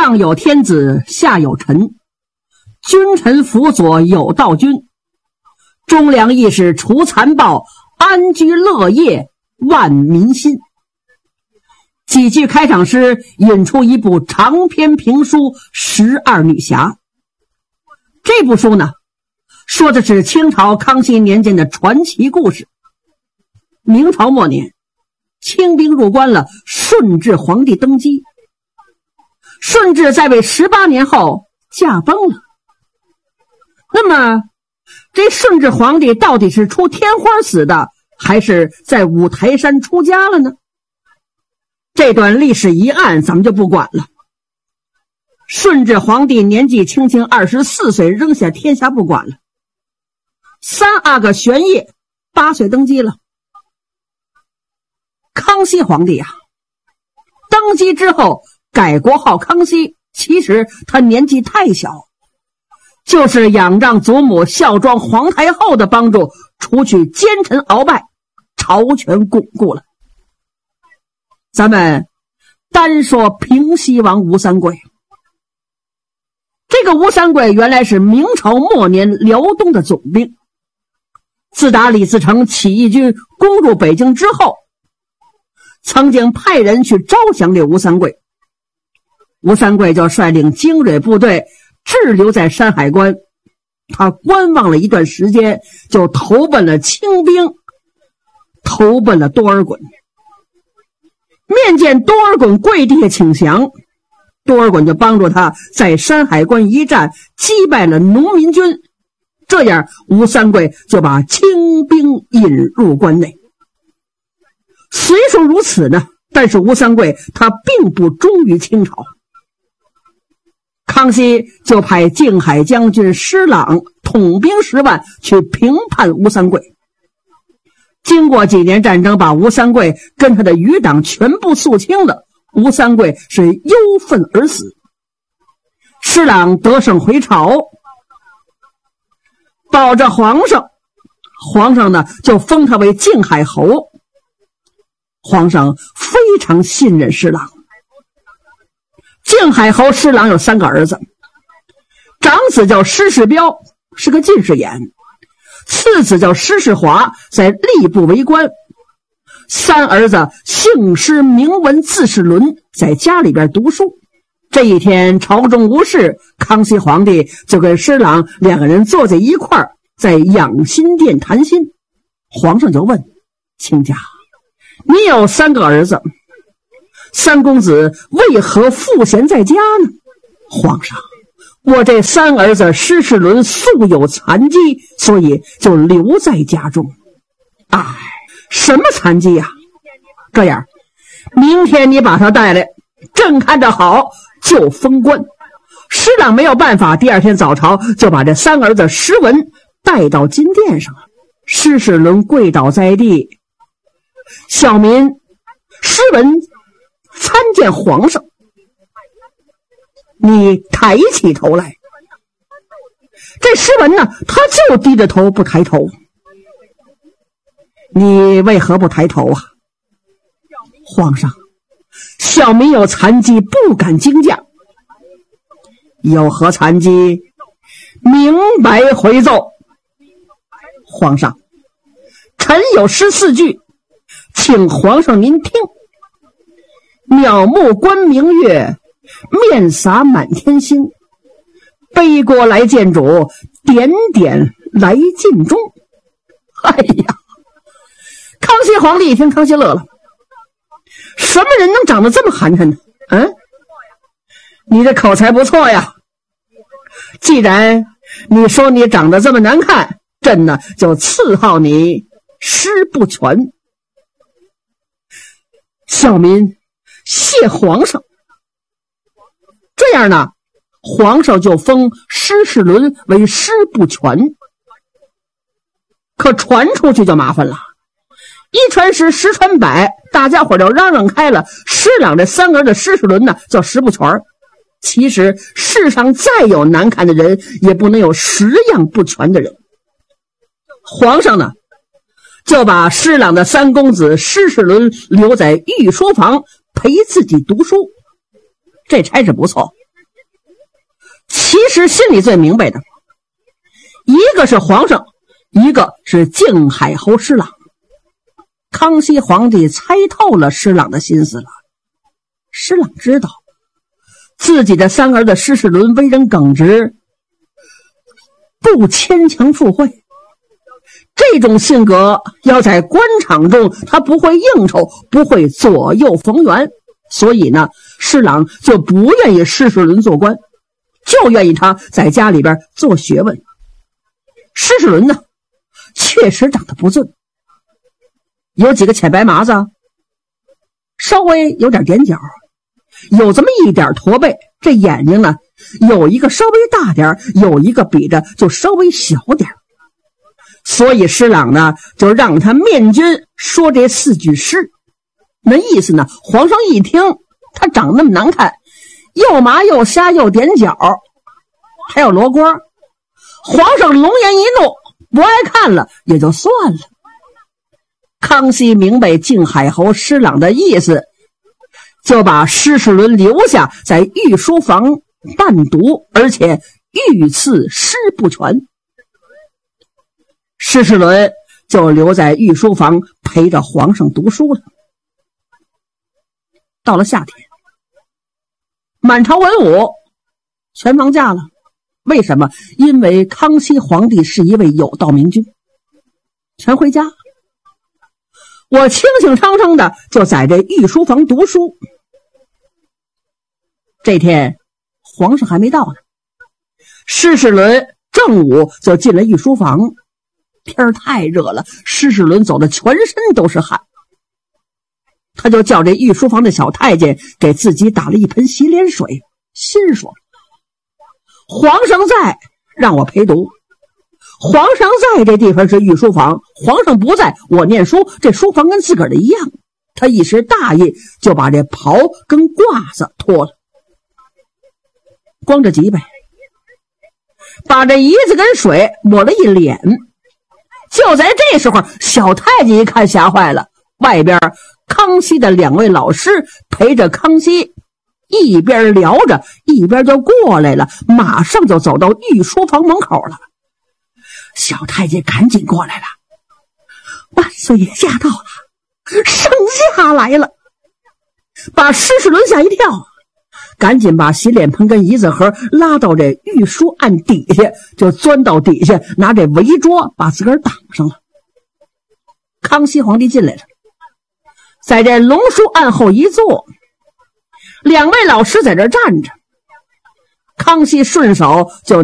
上有天子，下有臣，君臣辅佐有道君，忠良义士除残暴，安居乐业万民心。几句开场诗引出一部长篇评书《12女侠》。这部书呢，说的是清朝康熙年间的传奇故事。明朝末年，清兵入关了，顺治皇帝登基。顺治在位18年后驾崩了。那么这顺治皇帝到底是出天花死的，还是在五台山出家了呢？这段历史疑案咱们就不管了。顺治皇帝年纪轻轻24岁扔下天下不管了。三阿哥玄烨8岁登基了。康熙皇帝啊，登基之后改国号康熙，其实他年纪太小，就是仰仗祖母孝庄皇太后的帮助，除去奸臣鳌拜，朝权巩固了。咱们单说平西王吴三桂。这个吴三桂原来是明朝末年辽东的总兵，自打李自成起义军攻入北京之后，曾经派人去招降这吴三桂。吴三桂就率领精锐部队滞留在山海关，他观望了一段时间，就投奔了清兵，投奔了多尔衮。面见多尔衮跪地下请降，多尔衮就帮助他在山海关一战击败了农民军，这样吴三桂就把清兵引入关内。虽说如此呢，但是吴三桂他并不忠于清朝。康熙就派靖海将军施琅统兵10万去平叛吴三桂。经过几年战争，把吴三桂跟他的余党全部肃清了，吴三桂是忧愤而死。施琅得胜回朝，保着皇上，皇上呢就封他为靖海侯。皇上非常信任施琅。靖海侯施琅有3个儿子，长子叫施世标，是个近视眼；次子叫施世华，在吏部为官；三儿子姓施名文字世伦，在家里边读书。这一天朝中无事，康熙皇帝就跟施琅2个人坐在一块儿，在养心殿谈心。皇上就问：亲家，你有3个儿子，三公子为何赋闲在家呢？皇上，我这3儿子施世伦素有残疾，所以就留在家中。哎，什么残疾呀？这样，明天你把他带来，朕看着好就封官。施琅没有办法，第2天早朝就把这3儿子施文带到金殿上了。施世伦跪倒在地，小民施文参见皇上。你抬起头来。这施文呢，他就低着头不抬头。你为何不抬头啊？皇上，小民有残疾，不敢惊驾。有何残疾？明白回奏。皇上，臣有诗4句，请皇上您听。渺目观明月，面洒满天星。背锅来见主，点点来尽忠。哎呀，康熙皇帝一听，康熙乐了。什么人能长得这么寒碜呢？你这口才不错呀。既然你说你长得这么难看，朕呢就赐号你施不全。小民谢皇上。这样呢，皇上就封施世伦为施不全。可传出去就麻烦了，一传十，十传百，大家伙就嚷嚷开了。施琅这3个人的施世伦呢叫施不全。其实世上再有难看的人，也不能有10样不全的人。皇上呢就把施琅的3公子施世伦留在御书房陪自己读书。这差事不错， 其实心里最明白的，一个是皇上，一个是靖海侯施琅。康熙皇帝猜透了施琅的心思了。施琅知道自己的三儿子施世伦为人耿直，不牵强附会，这种性格要在官场中他不会应酬，不会左右逢源，所以呢，施琅就不愿意施世伦做官，就愿意他在家里边做学问。施世伦呢，确实长得不俊，有几个浅白麻子，稍微有点点角，有这么一点驼背，这眼睛呢，有一个稍微大点，有一个比着就稍微小点。所以施琅呢，就让他面君说这4句诗。那意思呢，皇上一听他长那么难看，又麻又瞎又点角，还有罗锅，皇上龙颜一怒，不爱看了也就算了。康熙明白靖海侯施琅的意思，就把施世伦留下在御书房伴读，而且御赐诗不全。施世伦就留在御书房陪着皇上读书了。到了夏天，满朝文武全放假了。为什么？因为康熙皇帝是一位有道明君，全回家。我清清昌昌的就在这御书房读书。这天皇上还没到呢，施世伦正午就进了御书房。天太热了，施世伦走的全身都是汗，他就叫这御书房的小太监给自己打了一盆洗脸水，心说皇上在，让我陪读。皇上在这地方是御书房，皇上不在，我念书，这书房跟自个儿的一样。他一时大意，就把这袍跟褂子脱了，光着脊背，把这椅子跟水抹了一脸。就在这时候，小太监一看吓坏了，外边康熙的2位老师陪着康熙一边聊着一边就过来了，马上就走到御书房门口了。小太监赶紧过来了，万岁爷驾到了，圣驾来了，把施世伦吓一跳，赶紧把洗脸盆跟椅子盒拉到这御书案底下，就钻到底下，拿这围桌把自个儿挡上了。康熙皇帝进来了，在这龙书案后一坐，2位老师在这站着，康熙顺手就